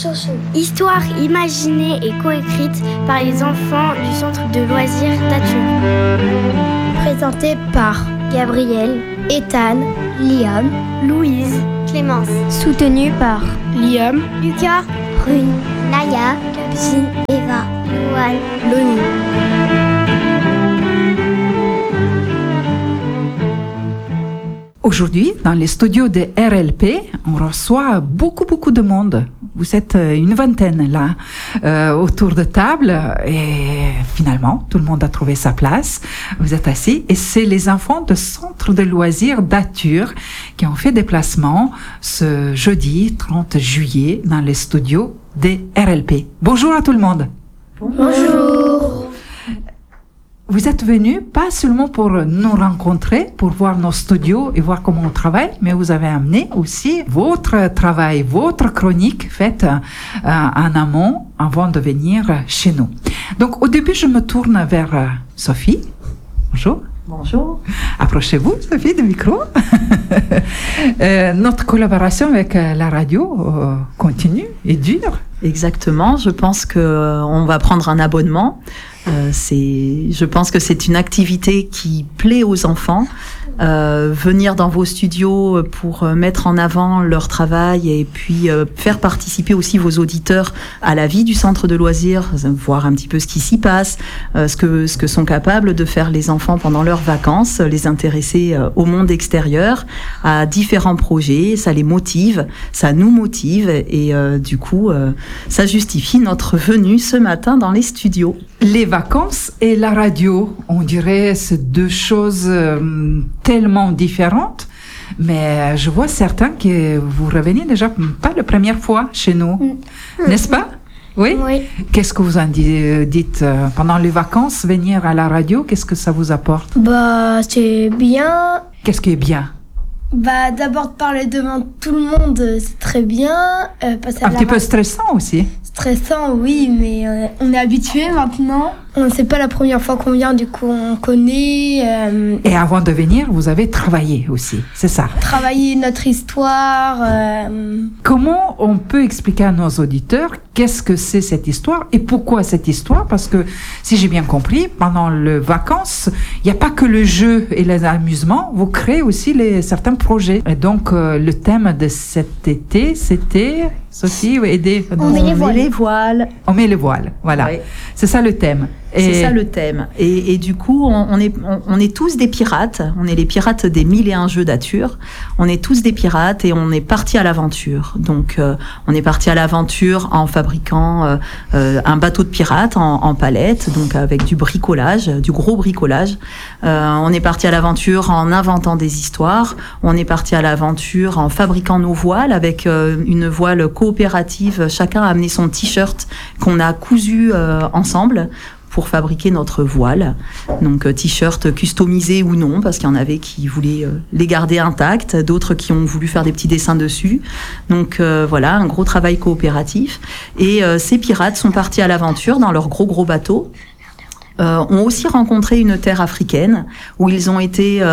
Soso. Histoire imaginée et coécrite par les enfants du centre de loisirs d'Athur. Présentée par Gabriel, Ethan, Liam, Louise, Clémence. Soutenue par Liam, Lucas, Rune, Naya, Capucine, Eva, Loan, Loni. Aujourd'hui, dans les studios de RLP, on reçoit beaucoup de monde. Vous êtes une vingtaine là, autour de table, et finalement, tout le monde a trouvé sa place. Vous êtes assis, et c'est les enfants du centre de loisirs d'Athur qui ont fait déplacement ce jeudi 30 juillet dans les studios de RLP. Bonjour à tout le monde. Bonjour. Vous êtes venus pas seulement pour nous rencontrer, pour voir nos studios et voir comment on travaille, mais vous avez amené aussi votre travail, votre chronique faite en amont avant de venir chez nous. Donc au début, je me tourne vers Sophie. Bonjour. Bonjour. Approchez-vous, Sophie, du micro. Notre collaboration avec la radio continue et dure. Exactement. Je pense qu'on va prendre un abonnement. Je pense que c'est une activité qui plaît aux enfants. Venir dans vos studios pour mettre en avant leur travail et puis faire participer aussi vos auditeurs à la vie du centre de loisirs, voir un petit peu ce qui s'y passe, ce que sont capables de faire les enfants pendant leurs vacances, les intéresser au monde extérieur, à différents projets, ça les motive, ça nous motive et du coup, ça justifie notre venue ce matin dans les studios. Les vacances et la radio, on dirait c'est deux choses tellement différentes, mais je vois certains que vous revenez déjà pas la première fois chez nous, n'est-ce pas? Oui? Oui. Qu'est-ce que vous en dites pendant les vacances, venir à la radio, qu'est-ce que ça vous apporte? C'est bien. Qu'est-ce qui est bien? D'abord de parler devant tout le monde, c'est très bien. Un petit peu stressant aussi. Stressant, oui, mais on est habitué maintenant. C'est pas la première fois qu'on vient, du coup on connaît. Et avant de venir, vous avez travaillé aussi, c'est ça? Travailler notre histoire. Comment on peut expliquer à nos auditeurs qu'est-ce que c'est cette histoire et pourquoi cette histoire? Parce que, si j'ai bien compris, pendant les vacances, il n'y a pas que le jeu et les amusements, vous créez aussi certains projets. Et donc, le thème de cet été, c'était, Sophie, aider. On met les voiles. On met les voiles, voilà. Oui. C'est ça le thème. C'est ça le thème. Et du coup, on est tous des pirates. On est les pirates des 1001 jeux d'Athur. On est tous des pirates et on est partis à l'aventure. Donc, on est partis à l'aventure en fabriquant un bateau de pirates en palette, donc avec du bricolage, du gros bricolage. On est partis à l'aventure en inventant des histoires. On est partis à l'aventure en fabriquant nos voiles avec une voile coopérative. Chacun a amené son t-shirt qu'on a cousu ensemble pour fabriquer notre voile. Donc t-shirt customisé ou non, parce qu'il y en avait qui voulaient les garder intacts, d'autres qui ont voulu faire des petits dessins dessus. Donc voilà, un gros travail coopératif. Et ces pirates sont partis à l'aventure dans leur gros bateau. Ont aussi rencontré une terre africaine où ils ont été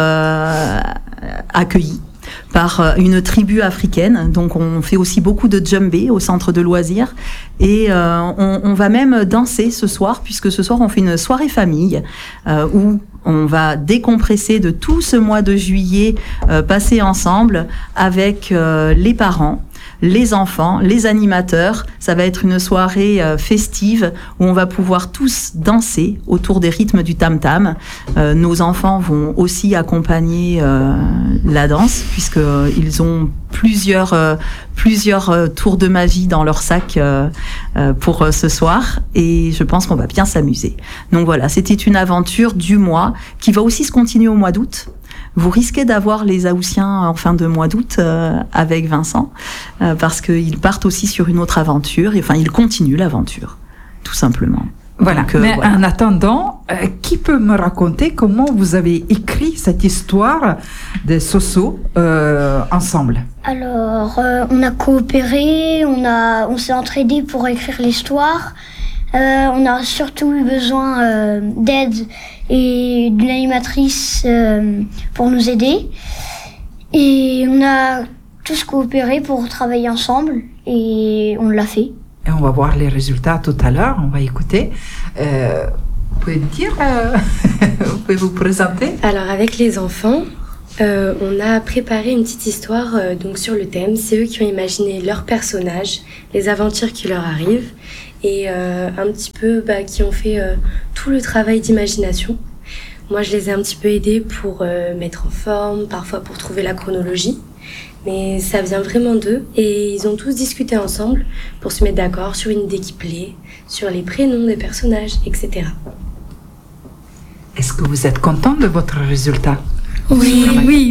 accueillis par une tribu africaine. Donc on fait aussi beaucoup de djembé au centre de loisirs et on va même danser ce soir, puisque ce soir on fait une soirée famille où on va décompresser de tout ce mois de juillet passé ensemble avec les parents, les enfants, les animateurs. Ça va être une soirée festive où on va pouvoir tous danser autour des rythmes du tam-tam. Nos enfants vont aussi accompagner la danse, puisqu'ils ont plusieurs tours de magie dans leur sac pour ce soir. Et je pense qu'on va bien s'amuser. Donc voilà, c'était une aventure du mois qui va aussi se continuer au mois d'août. Vous risquez d'avoir les Haussiens en fin de mois d'août avec Vincent, parce qu'ils partent aussi sur une autre aventure, et enfin ils continuent l'aventure, tout simplement. Voilà. Donc, mais voilà. En attendant, qui peut me raconter comment vous avez écrit cette histoire de Soso ensemble? Alors, on a coopéré, on s'est entraidés pour écrire l'histoire. On a surtout eu besoin d'aide et d'une animatrice pour nous aider. Et on a tous coopéré pour travailler ensemble. et on l'a fait. Et on va voir les résultats tout à l'heure, on va écouter. Vous pouvez dire, vous pouvez vous présenter? Alors avec les enfants, on a préparé une petite histoire donc sur le thème. C'est eux qui ont imaginé leurs personnages, les aventures qui leur arrivent et un petit peu qui ont fait tout le travail d'imagination. Moi je les ai un petit peu aidés pour mettre en forme, parfois pour trouver la chronologie. Mais ça vient vraiment d'eux et ils ont tous discuté ensemble pour se mettre d'accord sur une idée qui plaît, sur les prénoms des personnages, etc. Est-ce que vous êtes content de votre résultat? Oui.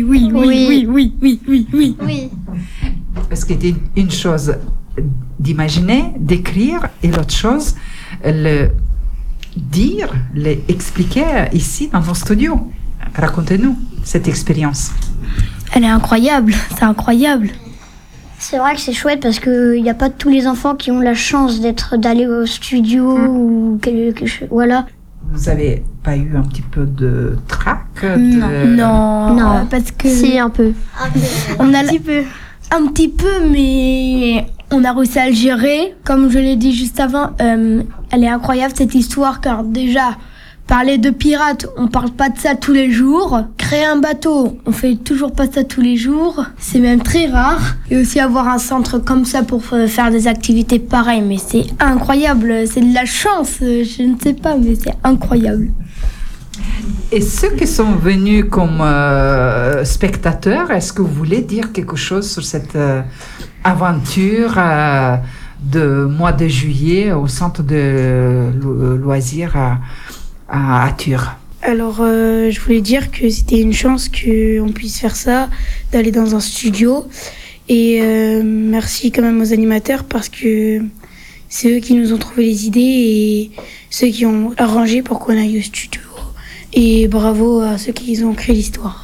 Parce que c'est une chose d'imaginer, d'écrire, et l'autre chose, le dire, l'expliquer ici dans nos studios. Racontez-nous cette expérience. Elle est incroyable, c'est incroyable. C'est vrai que c'est chouette parce qu'il n'y a pas tous les enfants qui ont la chance d'aller au studio ou quelque chose. Voilà. Vous n'avez pas eu un petit peu de trac? Non, parce que... Si, un peu. On a un petit peu, mais on a réussi à le gérer. Comme je l'ai dit juste avant, elle est incroyable cette histoire car déjà, parler de pirates, on parle pas de ça tous les jours. Créer un bateau, on fait toujours pas ça tous les jours. C'est même très rare. Et aussi avoir un centre comme ça pour faire des activités pareilles. Mais c'est incroyable, c'est de la chance. Je ne sais pas, mais c'est incroyable. Et ceux qui sont venus comme spectateurs, est-ce que vous voulez dire quelque chose sur cette aventure de mois de juillet au centre de loisirs à Tur? Alors, je voulais dire que c'était une chance qu'on puisse faire ça, d'aller dans un studio. Et merci quand même aux animateurs parce que c'est eux qui nous ont trouvé les idées et ceux qui ont arrangé pour qu'on aille au studio. Et bravo à ceux qui ont créé l'histoire.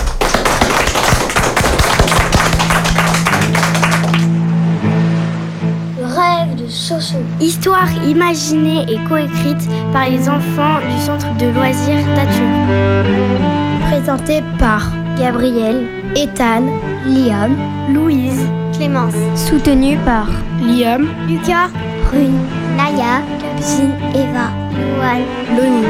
Le rêve de Soso. Histoire imaginée et coécrite par les enfants du centre de loisirs d'Atur. Présenté par Gabriel, Ethan, Liam, Louise, Clémence. soutenu par Liam, Lucas, Brune, Naya, Capucine, Eva, Louane, Loni.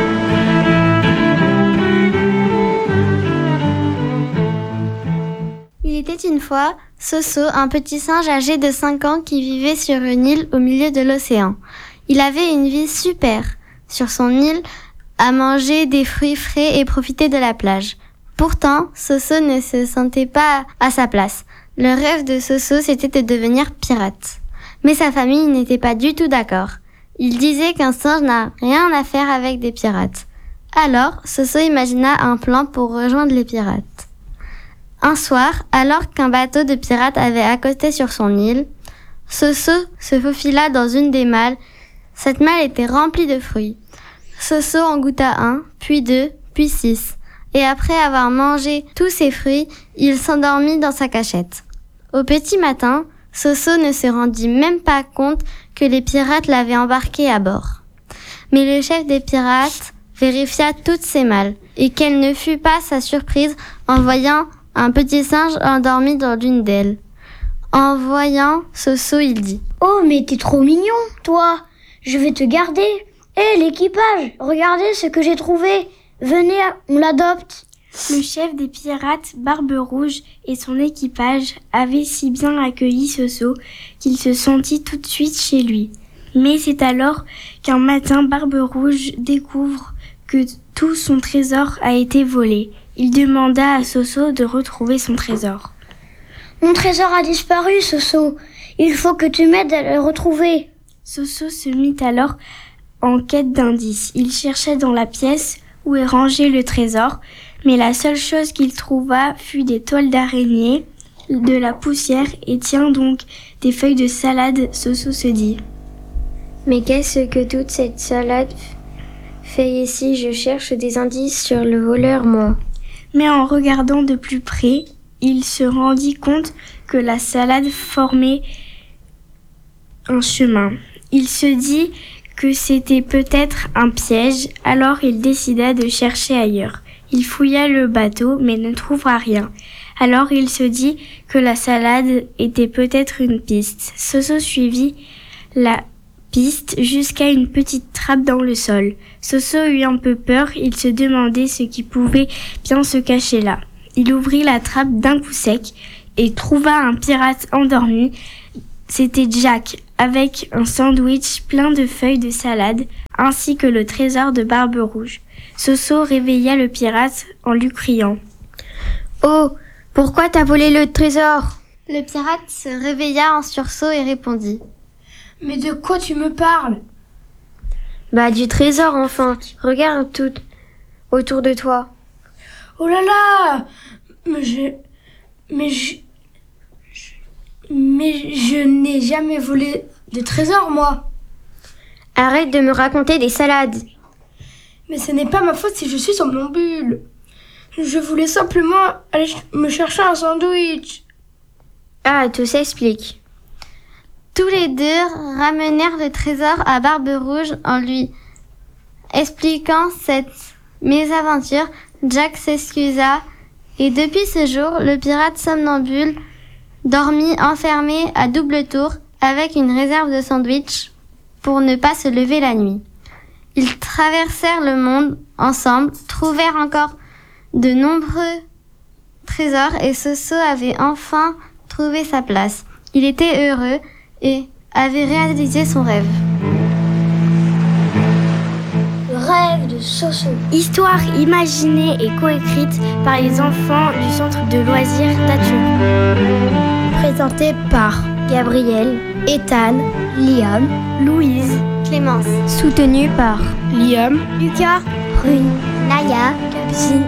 Il était une fois Soso, un petit singe âgé de 5 ans qui vivait sur une île au milieu de l'océan. Il avait une vie super sur son île, à manger des fruits frais et profiter de la plage. Pourtant, Soso ne se sentait pas à sa place. Le rêve de Soso, c'était de devenir pirate. Mais sa famille n'était pas du tout d'accord. Il disait qu'un singe n'a rien à faire avec des pirates. Alors, Soso imagina un plan pour rejoindre les pirates. Un soir, alors qu'un bateau de pirates avait accosté sur son île, Soso se faufila dans une des malles. Cette malle était remplie de fruits. Soso en goûta un, puis 2, puis 6. Et après avoir mangé tous ces fruits, il s'endormit dans sa cachette. Au petit matin, Soso ne se rendit même pas compte que les pirates l'avaient embarqué à bord. Mais le chef des pirates vérifia toutes ces malles, et quelle ne fut pas sa surprise en voyant un petit singe endormi dans l'une d'elles. En voyant Soso, il dit « Oh, mais t'es trop mignon, toi. Je vais te garder. Hé, l'équipage, regardez ce que j'ai trouvé. Venez, on l'adopte. » Le chef des pirates, Barbe Rouge, et son équipage avaient si bien accueilli Soso qu'il se sentit tout de suite chez lui. Mais c'est alors qu'un matin, Barbe Rouge découvre que tout son trésor a été volé. Il demanda à Soso de retrouver son trésor. « Mon trésor a disparu, Soso. Il faut que tu m'aides à le retrouver. » Soso se mit alors en quête d'indices. Il cherchait dans la pièce où est rangé le trésor, mais la seule chose qu'il trouva fut des toiles d'araignée, de la poussière et tiens donc des feuilles de salade. Soso se dit « Mais qu'est-ce que toute cette salade fait ici? Je cherche des indices sur le voleur, moi. » Mais en regardant de plus près, il se rendit compte que la salade formait un chemin. Il se dit que c'était peut-être un piège, alors il décida de chercher ailleurs. Il fouilla le bateau, mais ne trouva rien. Alors il se dit que la salade était peut-être une piste. Soso suivit la piste jusqu'à une petite trappe dans le sol. Soso eut un peu peur, il se demandait ce qui pouvait bien se cacher là. Il ouvrit la trappe d'un coup sec et trouva un pirate endormi. C'était Jack, avec un sandwich plein de feuilles de salade, ainsi que le trésor de Barbe Rouge. Soso réveilla le pirate en lui criant « Oh, pourquoi t'as volé le trésor ?» Le pirate se réveilla en sursaut et répondit « Mais de quoi tu me parles ?»« Bah du trésor enfin, regarde tout autour de toi. »« Oh là là, mais je n'ai jamais volé de trésor, moi. » « Arrête de me raconter des salades. »« Mais ce n'est pas ma faute si je suis somnambule. Je voulais simplement aller me chercher un sandwich. » Ah, tout s'explique. Tous les deux ramenèrent le trésor à Barbe Rouge en lui expliquant cette mésaventure. Jack s'excusa et depuis ce jour, le pirate somnambule dormit enfermé à double tour avec une réserve de sandwich pour ne pas se lever la nuit. Ils traversèrent le monde ensemble, trouvèrent encore de nombreux trésors et Soso avait enfin trouvé sa place. Il était heureux et avait réalisé son rêve. Le rêve de Soso. Histoire imaginée et coécrite par les enfants du centre de loisirs d'Athur. Présentée par Gabriel, Ethan, Liam, Louise, Clémence. Soutenue par Liam, Lucas, Rune, Naya, Capucine